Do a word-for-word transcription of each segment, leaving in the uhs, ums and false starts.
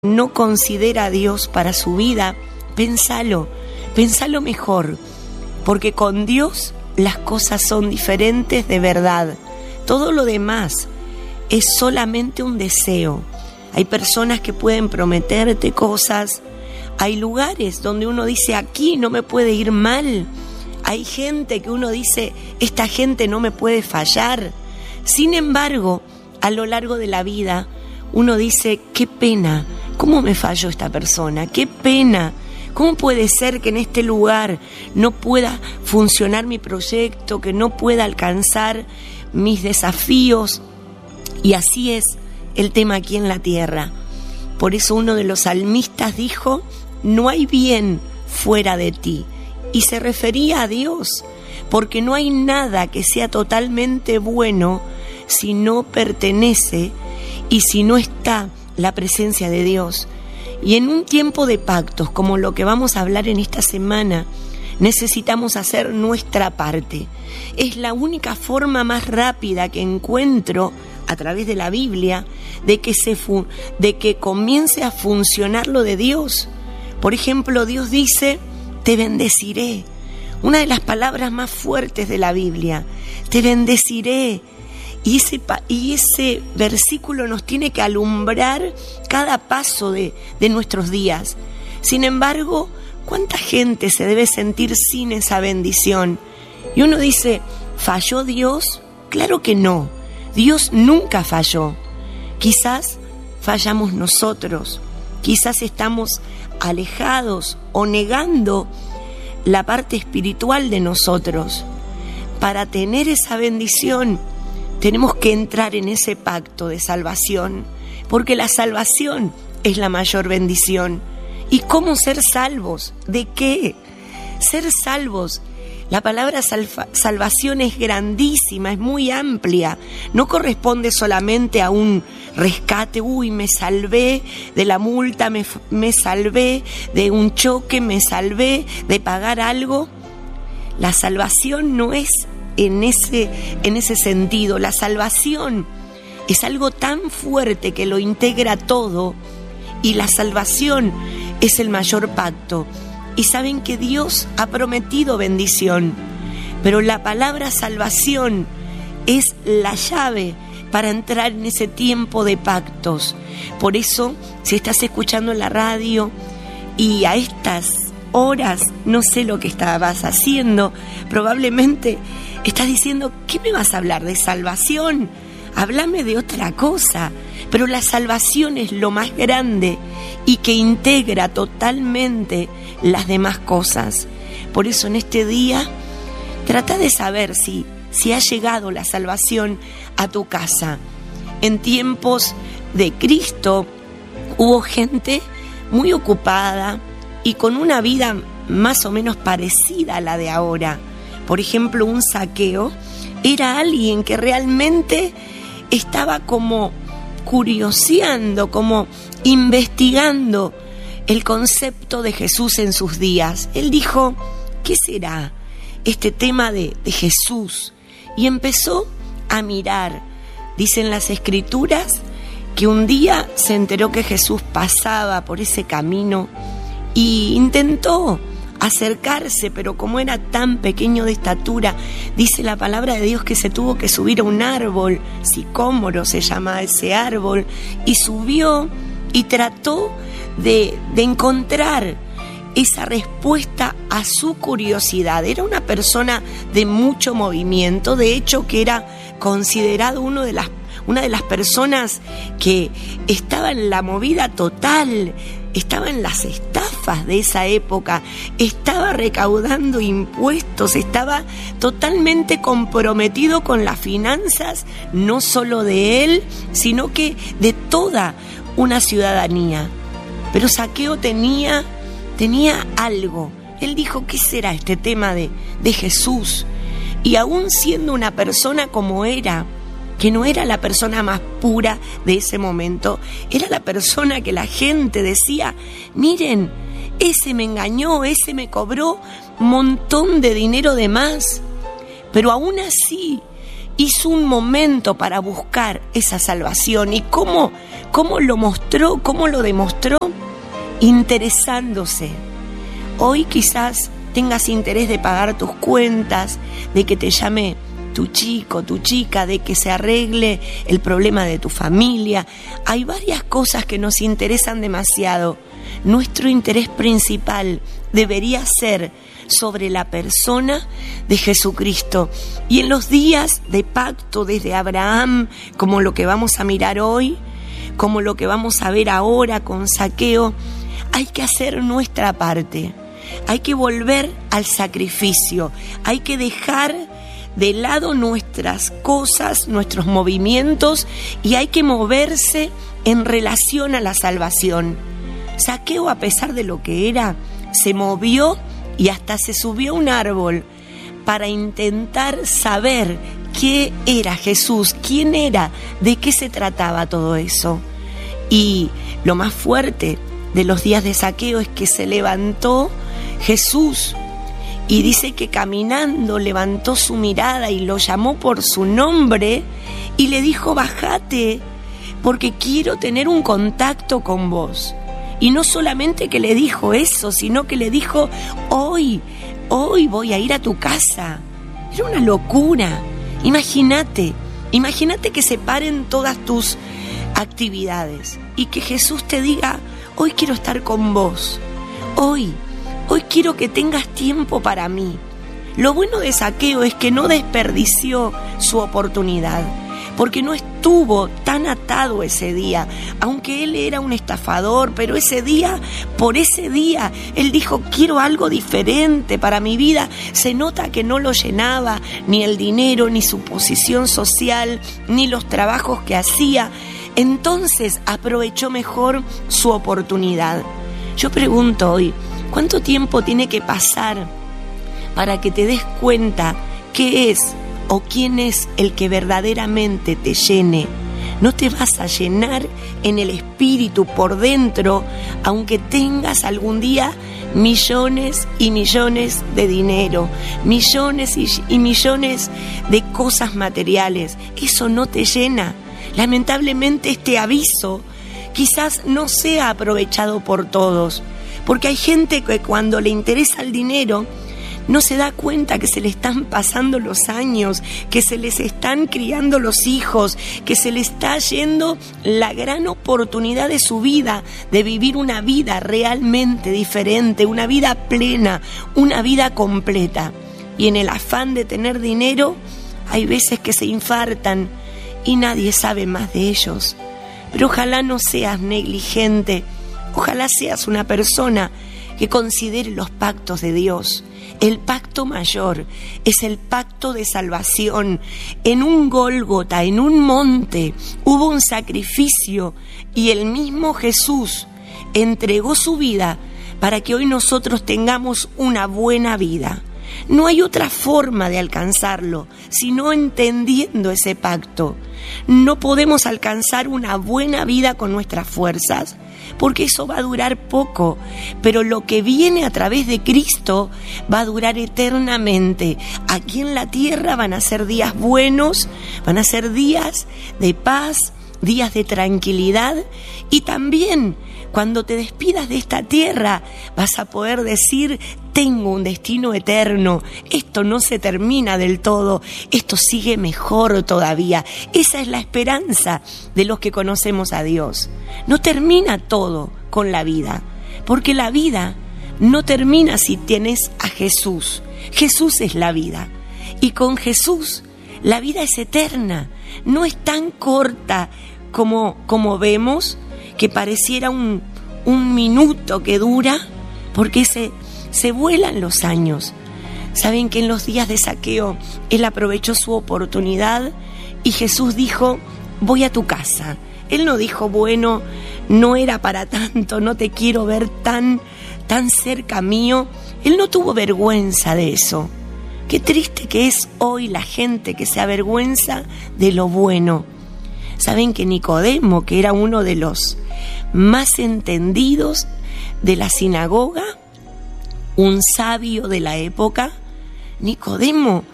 no considera a Dios para su vida, pensalo, pensalo mejor, porque con Dios las cosas son diferentes de verdad. Todo lo demás es solamente un deseo. Hay personas que pueden prometerte cosas, hay lugares donde uno dice aquí no me puede ir mal, hay gente que uno dice esta gente no me puede fallar. Sin embargo, a lo largo de la vida uno dice qué pena, ¿cómo me falló esta persona? ¡Qué pena! ¿Cómo puede ser que en este lugar no pueda funcionar mi proyecto, que no pueda alcanzar mis desafíos? Y así es el tema aquí en la tierra. Por eso uno de los salmistas dijo, no hay bien fuera de ti. Y se refería a Dios, porque no hay nada que sea totalmente bueno si no pertenece y si no está la presencia de Dios. Y en un tiempo de pactos, como lo que vamos a hablar en esta semana, necesitamos hacer nuestra parte. Es la única forma más rápida que encuentro a través de la Biblia de que, se fu- de que comience a funcionar lo de Dios. Por ejemplo, Dios dice, te bendeciré. Una de las palabras más fuertes de la Biblia, te bendeciré. Y ese, y ese versículo nos tiene que alumbrar cada paso de, de nuestros días. Sin embargo, ¿cuánta gente se debe sentir sin esa bendición? Y uno dice, ¿falló Dios? Claro que no. Dios nunca falló. Quizás fallamos nosotros. Quizás estamos alejados o negando la parte espiritual de nosotros. Para tener esa bendición, tenemos que entrar en ese pacto de salvación, porque la salvación es la mayor bendición. ¿Y cómo ser salvos? ¿De qué? Ser salvos. La palabra salva, salvación es grandísima, es muy amplia. No corresponde solamente a un rescate. Uy, me salvé de la multa, me, me salvé de un choque, me salvé de pagar algo. La salvación no es En ese, en ese sentido. La salvación es algo tan fuerte que lo integra todo, y la salvación es el mayor pacto. Y saben que Dios ha prometido bendición, pero la palabra salvación es la llave para entrar en ese tiempo de pactos. Por eso, si estás escuchando en la radio y a estas horas no sé lo que estabas haciendo, probablemente estás diciendo, ¿qué me vas a hablar? ¿De salvación? Háblame de otra cosa. Pero la salvación es lo más grande y que integra totalmente las demás cosas. Por eso en este día, trata de saber si, si ha llegado la salvación a tu casa. En tiempos de Cristo hubo gente muy ocupada y con una vida más o menos parecida a la de ahora. Por ejemplo, un Zaqueo era alguien que realmente estaba como curioseando, como investigando el concepto de Jesús en sus días. Él dijo, ¿qué será este tema de, de Jesús? Y empezó a mirar. Dicen las Escrituras que un día se enteró que Jesús pasaba por ese camino y intentó acercarse, pero como era tan pequeño de estatura, dice la palabra de Dios que se tuvo que subir a un árbol, sicómoro se llama ese árbol, y subió y trató de, de encontrar esa respuesta a su curiosidad. Era una persona de mucho movimiento, de hecho que era considerado uno de las, una de las personas que estaba en la movida total, estaba en las estafas de esa época, estaba recaudando impuestos, estaba totalmente comprometido con las finanzas, no solo de él, sino que de toda una ciudadanía. Pero Zaqueo tenía, tenía algo. Él dijo, ¿qué será este tema de, de Jesús? Y aún siendo una persona como era, que no era la persona más pura de ese momento, era la persona que la gente decía, miren, ese me engañó, ese me cobró un montón de dinero de más. Pero aún así hizo un momento para buscar esa salvación. ¿Y cómo, cómo lo mostró? ¿Cómo lo demostró? Interesándose. Hoy quizás tengas interés de pagar tus cuentas, de que te llame tu chico, tu chica, de que se arregle el problema de tu familia. Hay varias cosas que nos interesan demasiado. Nuestro interés principal debería ser sobre la persona de Jesucristo. Y en los días de pacto desde Abraham, como lo que vamos a mirar hoy, como lo que vamos a ver ahora con Zaqueo, hay que hacer nuestra parte. Hay que volver al sacrificio. Hay que dejar de lado nuestras cosas, nuestros movimientos, y hay que moverse en relación a la salvación. Zaqueo, a pesar de lo que era, se movió y hasta se subió a un árbol para intentar saber qué era Jesús, quién era, de qué se trataba todo eso. Y lo más fuerte de los días de Zaqueo es que se levantó Jesús y dice que caminando levantó su mirada y lo llamó por su nombre y le dijo: bájate, porque quiero tener un contacto con vos. Y no solamente que le dijo eso, sino que le dijo: hoy, hoy voy a ir a tu casa. Era una locura. Imagínate, imagínate que se paren todas tus actividades y que Jesús te diga: hoy quiero estar con vos. Hoy, hoy quiero que tengas tiempo para mí. Lo bueno de Zaqueo es que no desperdició su oportunidad, porque no estuvo tan atado ese día, aunque él era un estafador, pero ese día, por ese día, él dijo: quiero algo diferente para mi vida. Se nota que no lo llenaba ni el dinero, ni su posición social, ni los trabajos que hacía. Entonces aprovechó mejor su oportunidad. Yo pregunto hoy, ¿cuánto tiempo tiene que pasar para que te des cuenta qué es o quién es el que verdaderamente te llene? No te vas a llenar en el espíritu por dentro, aunque tengas algún día millones y millones de dinero, millones y, y millones de cosas materiales. Eso no te llena. Lamentablemente este aviso quizás no sea aprovechado por todos, porque hay gente que cuando le interesa el dinero no se da cuenta que se le están pasando los años, que se les están criando los hijos, que se le está yendo la gran oportunidad de su vida, de vivir una vida realmente diferente, una vida plena, una vida completa. Y en el afán de tener dinero, hay veces que se infartan y nadie sabe más de ellos. Pero ojalá no seas negligente, ojalá seas una persona que considere los pactos de Dios. El pacto mayor es el pacto de salvación. En un Gólgota, en un monte, hubo un sacrificio y el mismo Jesús entregó su vida para que hoy nosotros tengamos una buena vida. No hay otra forma de alcanzarlo, sino entendiendo ese pacto. No podemos alcanzar una buena vida con nuestras fuerzas, porque eso va a durar poco, pero lo que viene a través de Cristo va a durar eternamente. Aquí en la tierra van a ser días buenos, van a ser días de paz, días de tranquilidad, y también cuando te despidas de esta tierra vas a poder decir: tengo un destino eterno, esto no se termina del todo, esto sigue mejor todavía. Esa es la esperanza de los que conocemos a Dios. No termina todo con la vida, porque la vida no termina si tienes a Jesús. Jesús es la vida, y con Jesús la vida es eterna, no es tan corta como, como vemos, que pareciera un, un minuto que dura, porque se, se vuelan los años. Saben que en los días de Zaqueo él aprovechó su oportunidad y Jesús dijo: voy a tu casa. Él no dijo: bueno, no era para tanto, no te quiero ver tan, tan cerca mío. Él no tuvo vergüenza de eso. Qué triste que es hoy la gente que se avergüenza de lo bueno. Saben que Nicodemo, que era uno de los más entendidos de la sinagoga, un sabio de la época, Nicodemo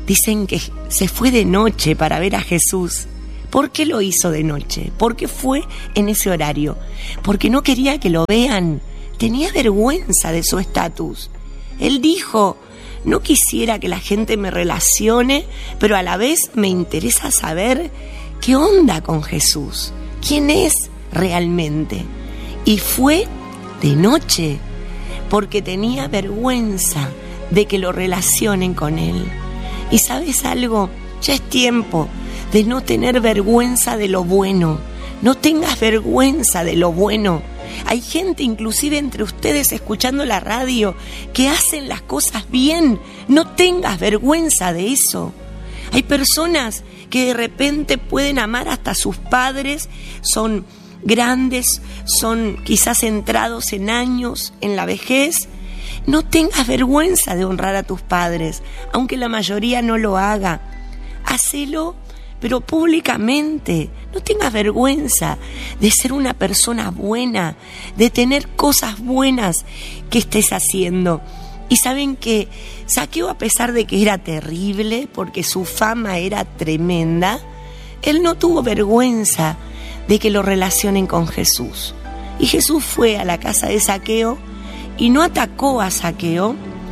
dicen que se fue de noche para ver a Jesús. ¿Por qué lo hizo de noche? ¿Por qué fue en ese horario? Porque no quería que lo vean. Tenía vergüenza de su estatus. Él dijo: no quisiera que la gente me relacione, pero a la vez me interesa saber qué onda con Jesús, quién es realmente. Y fue de noche, porque tenía vergüenza de que lo relacionen con él. Y ¿sabes algo? Ya es tiempo de no tener vergüenza de lo bueno. No tengas vergüenza de lo bueno. Hay gente, inclusive entre ustedes escuchando la radio, que hacen las cosas bien. No tengas vergüenza de eso. Hay personas que de repente pueden amar hasta a sus padres, son grandes, son quizás entrados en años, en la vejez. No tengas vergüenza de honrar a tus padres, aunque la mayoría no lo haga. Hacelo, pero públicamente. No tengas vergüenza de ser una persona buena, de tener cosas buenas que estés haciendo. Y saben que Zaqueo, a pesar de que era terrible, porque su fama era tremenda, él no tuvo vergüenza de que lo relacionen con Jesús. Y Jesús fue a la casa de Zaqueo y no atacó a Zaqueo.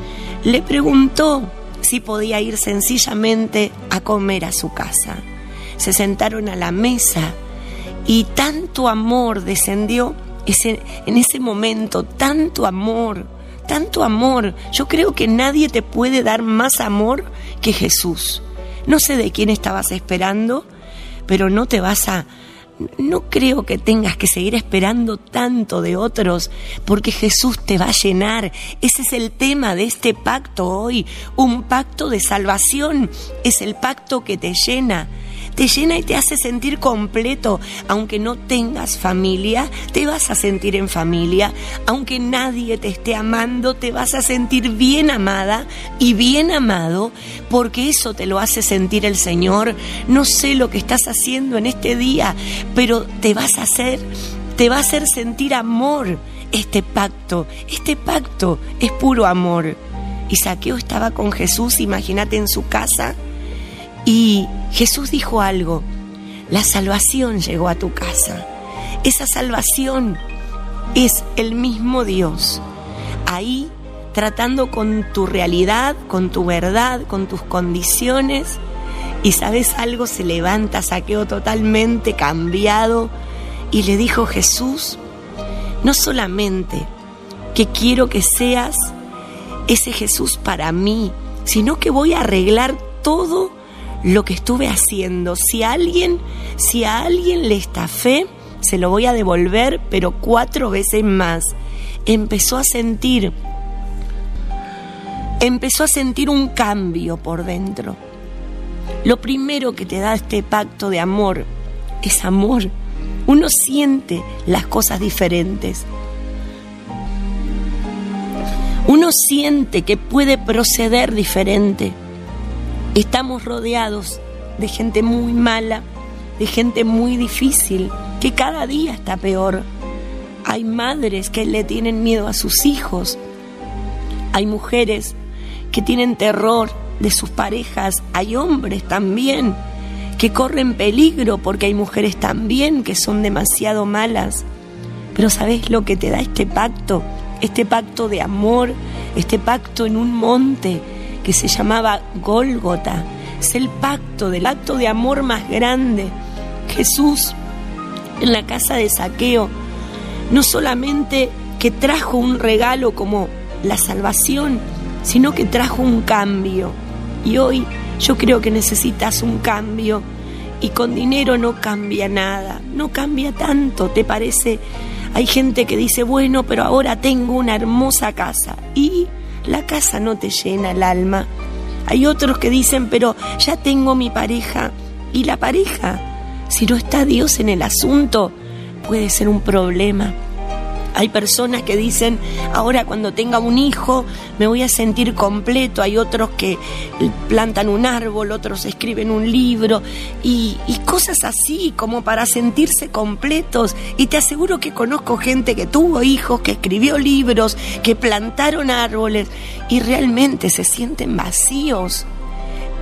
Le preguntó si podía ir sencillamente a comer a su casa. Se sentaron a la mesa y tanto amor descendió ese, en ese momento, tanto amor, tanto amor. Yo creo que nadie te puede dar más amor que Jesús. No sé de quién estabas esperando, pero no te vas a... No creo que tengas que seguir esperando tanto de otros, porque Jesús te va a llenar. Ese es el tema de este pacto hoy, un pacto de salvación. Es el pacto que te llena. Te llena y te hace sentir completo. Aunque no tengas familia, te vas a sentir en familia. Aunque nadie te esté amando, te vas a sentir bien amada y bien amado, porque eso te lo hace sentir el Señor. No sé lo que estás haciendo en este día, pero te vas a hacer, te va a hacer sentir amor este pacto. Este pacto es puro amor. Y Zaqueo estaba con Jesús, imagínate, en su casa. Y Jesús dijo algo: la salvación llegó a tu casa. Esa salvación es el mismo Dios ahí tratando con tu realidad, con tu verdad, con tus condiciones. Y ¿sabes algo? Se levanta Zaqueo totalmente cambiado y le dijo: Jesús, no solamente que quiero que seas ese Jesús para mí, sino que voy a arreglar todo lo que estuve haciendo. Si a alguien, si a alguien le estafé, se lo voy a devolver, pero cuatro veces más. Empezó a sentir, empezó a sentir un cambio por dentro. Lo primero que te da este pacto de amor es amor. Uno siente las cosas diferentes. Uno siente que puede proceder diferente. Estamos rodeados de gente muy mala, de gente muy difícil, que cada día está peor. Hay madres que le tienen miedo a sus hijos. Hay mujeres que tienen terror de sus parejas. Hay hombres también que corren peligro porque hay mujeres también que son demasiado malas. Pero ¿sabes lo que te da este pacto? Este pacto de amor, este pacto en un monte que se llamaba Gólgota. Es el pacto, del acto de amor más grande. Jesús, en la casa de Zaqueo, no solamente que trajo un regalo como la salvación, sino que trajo un cambio. Y hoy yo creo que necesitas un cambio, y con dinero no cambia nada, no cambia tanto, ¿te parece? Hay gente que dice: bueno, pero ahora tengo una hermosa casa, y la casa no te llena el alma. Hay otros que dicen: pero ya tengo mi pareja, y la pareja, si no está Dios en el asunto, puede ser un problema. Hay personas que dicen: ahora cuando tenga un hijo me voy a sentir completo. Hay otros que plantan un árbol, otros escriben un libro y, y cosas así como para sentirse completos. Y te aseguro que conozco gente que tuvo hijos, que escribió libros, que plantaron árboles y realmente se sienten vacíos.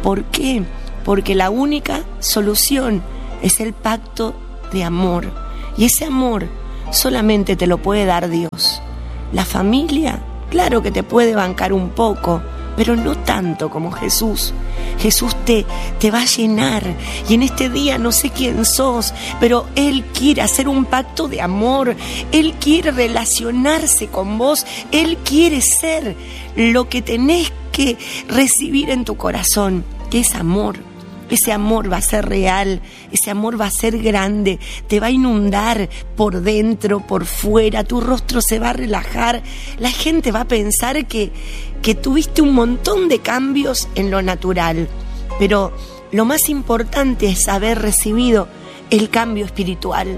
¿Por qué? Porque la única solución es el pacto de amor. Y ese amor solamente te lo puede dar Dios. La familia, claro que te puede bancar un poco, pero no tanto como Jesús. Jesús te, te va a llenar. Y en este día no sé quién sos, pero Él quiere hacer un pacto de amor. Él quiere relacionarse con vos. Él quiere ser lo que tenés que recibir en tu corazón, que es amor. Ese amor va a ser real, ese amor va a ser grande, te va a inundar por dentro, por fuera, tu rostro se va a relajar, la gente va a pensar que, que tuviste un montón de cambios en lo natural, pero lo más importante es haber recibido el cambio espiritual.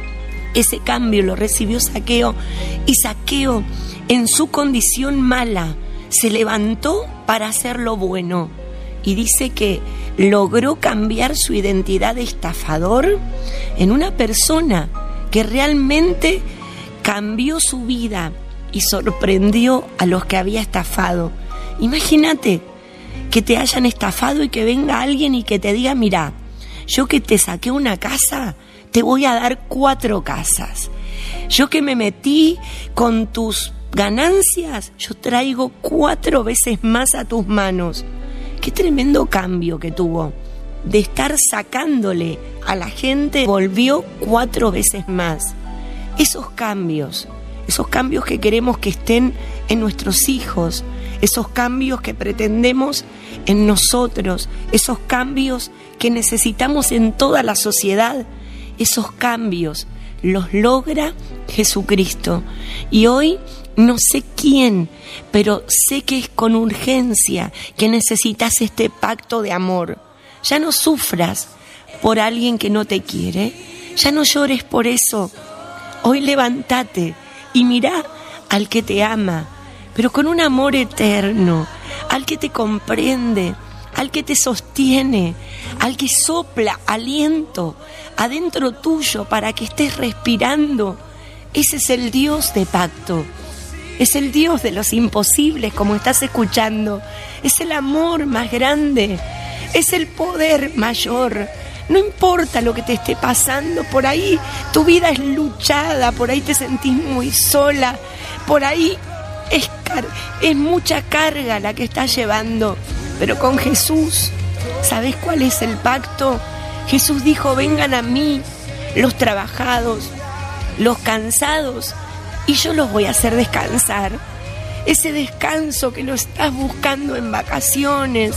Ese cambio lo recibió Zaqueo, y Zaqueo, en su condición mala, se levantó para hacer lo bueno, y dice que logró cambiar su identidad de estafador en una persona que realmente cambió su vida y sorprendió a los que había estafado. Imagínate que te hayan estafado y que venga alguien y que te diga: mira, yo que te saqué una casa, te voy a dar cuatro casas. Yo que me metí con tus ganancias, yo traigo cuatro veces más a tus manos. Qué tremendo cambio que tuvo. De estar sacándole a la gente, volvió cuatro veces más. Esos cambios, esos cambios que queremos que estén en nuestros hijos, esos cambios que pretendemos en nosotros, esos cambios que necesitamos en toda la sociedad, esos cambios los logra Jesucristo. Y hoy no sé quién, pero sé que es con urgencia que necesitas este pacto de amor. Ya no sufras por alguien que no te quiere, ya no llores por eso. Hoy levántate y mirá al que te ama, pero con un amor eterno, al que te comprende, al que te sostiene, al que sopla aliento adentro tuyo para que estés respirando. Ese es el Dios de pacto. Es el Dios de los imposibles, como estás escuchando. Es el amor más grande. Es el poder mayor. No importa lo que te esté pasando, por ahí tu vida es luchada, por ahí te sentís muy sola, por ahí es, car- es mucha carga la que estás llevando. Pero con Jesús, ¿sabés cuál es el pacto? Jesús dijo: vengan a mí los trabajados, los cansados, y yo los voy a hacer descansar. Ese descanso que lo estás buscando en vacaciones,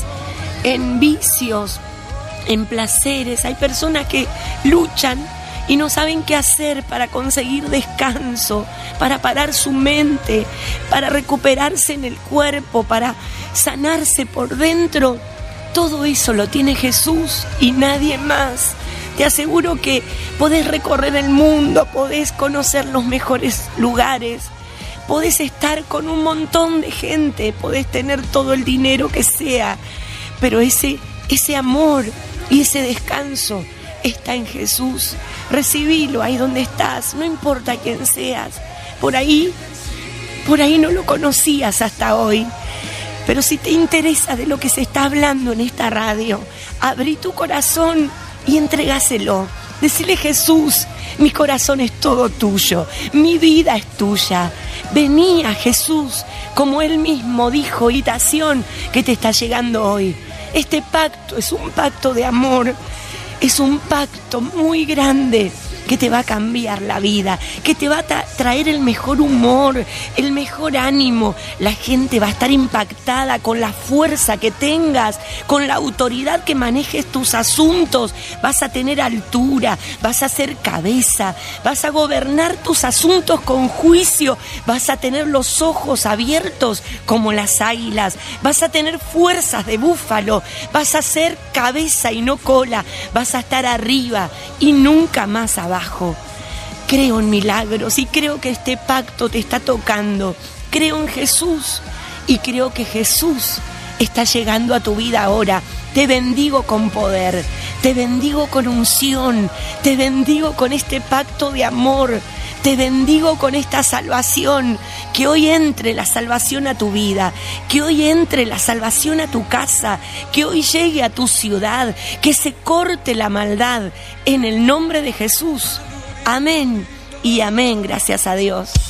en vicios, en placeres. Hay personas que luchan y no saben qué hacer para conseguir descanso, para parar su mente, para recuperarse en el cuerpo, para sanarse por dentro. Todo eso lo tiene Jesús y nadie más. Te aseguro que podés recorrer el mundo, podés conocer los mejores lugares, podés estar con un montón de gente, podés tener todo el dinero que sea, pero ese, ese amor y ese descanso está en Jesús. Recibilo ahí donde estás, no importa quién seas. Por ahí, por ahí no lo conocías hasta hoy. Pero si te interesa de lo que se está hablando en esta radio, abrí tu corazón y entregáselo. Decile: Jesús, mi corazón es todo tuyo, mi vida es tuya. Vení a Jesús, como Él mismo dijo, invitación que te está llegando hoy. Este pacto es un pacto de amor, es un pacto muy grande que te va a cambiar la vida, que te va a tra- traer el mejor humor, el mejor ánimo. La gente va a estar impactada con la fuerza que tengas, con la autoridad que manejes tus asuntos. Vas a tener altura, vas a ser cabeza, vas a gobernar tus asuntos con juicio, vas a tener los ojos abiertos como las águilas, vas a tener fuerzas de búfalo, vas a ser cabeza y no cola, vas a estar arriba y nunca más abajo. Creo en milagros y creo que este pacto te está tocando. Creo en Jesús y creo que Jesús está llegando a tu vida ahora. Te bendigo con poder, te bendigo con unción, te bendigo con este pacto de amor, te bendigo con esta salvación. Que hoy entre la salvación a tu vida, que hoy entre la salvación a tu casa, que hoy llegue a tu ciudad, que se corte la maldad en el nombre de Jesús. Amén y amén, gracias a Dios.